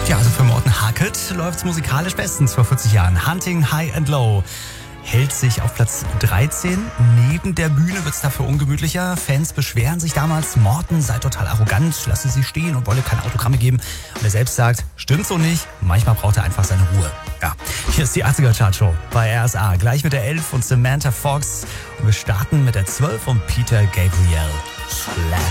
Ja, also für Morten Harket läuft's musikalisch bestens vor 40 Jahren. Hunting High and Low hält sich auf Platz 13. Neben der Bühne wird's dafür ungemütlicher. Fans beschweren sich damals, Morten sei total arrogant, lasse sie stehen und wolle keine Autogramme geben. Und er selbst sagt, stimmt so nicht, manchmal braucht er einfach seine Ruhe. Ja, hier ist die 80er Chartshow bei RSA. Gleich mit der 11 und Samantha Fox. Und wir starten mit der 12 von Peter Gabriel. Slash.